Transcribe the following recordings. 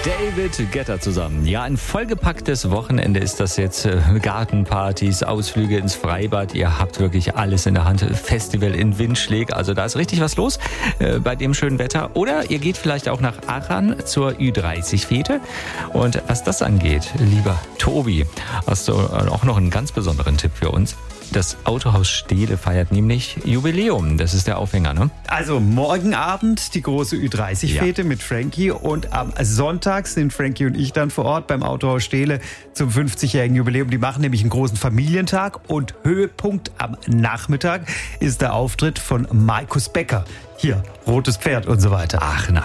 David Guetta zusammen. Ja, ein vollgepacktes Wochenende ist das jetzt. Gartenpartys, Ausflüge ins Freibad. Ihr habt wirklich alles in der Hand. Festival in Windschläg. Also da ist richtig was los bei dem schönen Wetter. Oder ihr geht vielleicht auch nach Aachen zur Ü30-Fete. Und was das angeht, lieber Tobi, hast du auch noch einen ganz besonderen Tipp für uns. Das Autohaus Stehle feiert nämlich Jubiläum. Das ist der Aufhänger, ne? Also morgen Abend die große Ü30-Fete mit Frankie und am Sonntag sind Frankie und ich dann vor Ort beim Autohaus Stehle zum 50-jährigen Jubiläum. Die machen nämlich einen großen Familientag und Höhepunkt am Nachmittag ist der Auftritt von Markus Becker. Hier, Rotes Pferd und so weiter. Ach nein.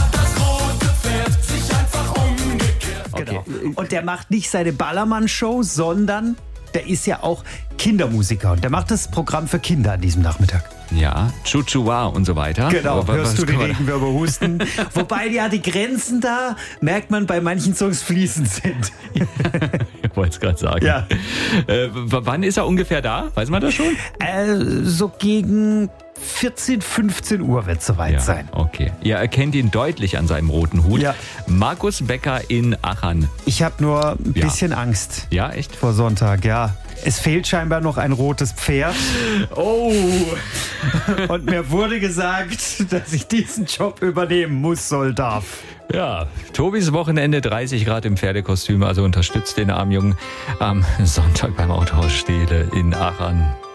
Genau. Und der macht nicht seine Ballermann-Show, sondern der ist ja auch Kindermusiker und der macht das Programm für Kinder an diesem Nachmittag. Ja, Chuchua und so weter. Genau, hörst du die Regenwürmer husten. Wobei ja die Grenzen da, merkt man, bei manchen Songs fließend sind. Ich wollte es gerade sagen. Ja. Wann ist er ungefähr da? Weiß man das schon? So gegen 14, 15 Uhr wird es soweit sein. Okay. Ihr erkennt ihn deutlich an seinem roten Hut. Ja. Markus Becker in Aachen. Ich habe nur ein bisschen Angst. Ja, echt? Vor Sonntag, ja. Es fehlt scheinbar noch ein rotes Pferd. Oh! Und mir wurde gesagt, dass ich diesen Job übernehmen muss, darf. Ja, Tobis Wochenende, 30 Grad im Pferdekostüm, also unterstützt den armen Jungen am Sonntag beim Autohaus Stehle in Aachen.